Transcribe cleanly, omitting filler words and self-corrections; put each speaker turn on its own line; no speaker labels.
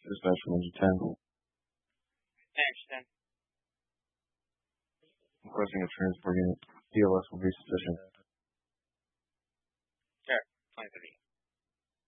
Dispatch from Engine 10.
Thanks, then.
Requesting a transport unit. PLS will be sufficient.